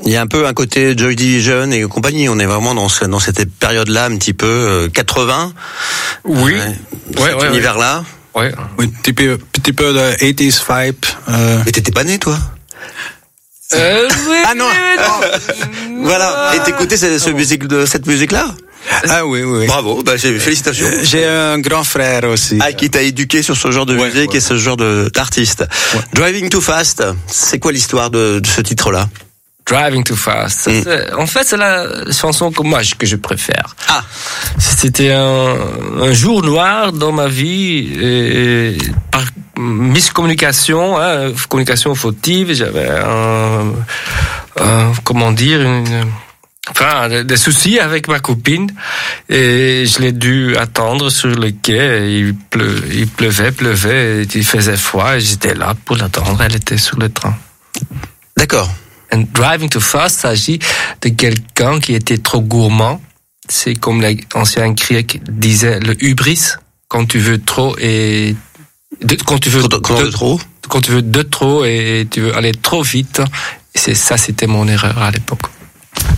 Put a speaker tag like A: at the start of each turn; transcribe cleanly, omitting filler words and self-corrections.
A: Il y a un peu un côté Joy Division et compagnie. On est vraiment dans cette période-là, un petit peu 80.
B: Oui.
A: Cet univers-là.
C: Ouais. Oui, petit peu de 80s vibe.
A: Mais t'étais pas né, toi?
B: Oui.
A: Ah non. Voilà. Et t'écoutais cette musique-là?
C: Ah oui.
A: Bravo. Félicitations.
C: J'ai un grand frère aussi.
A: Ah, qui t'a éduqué sur ce genre de musique et ce genre d'artiste. Ouais. Driving Too Fast. C'est quoi l'histoire de ce titre-là?
B: Driving Too Fast. En fait, c'est la chanson que je préfère.
A: Ah.
B: C'était un jour noir dans ma vie et par miscommunication, communication fautive. J'avais des soucis avec ma copine et je l'ai dû attendre sur le quai. Il pleuvait, il faisait froid et j'étais là pour l'attendre. Elle était sur le train.
A: D'accord.
B: And Driving Too Fast s'agit de quelqu'un qui était trop gourmand. C'est comme l'ancien grec disait, le hubris, quand tu veux trop et quand tu veux de trop et tu veux aller trop vite. C'était mon erreur à l'époque.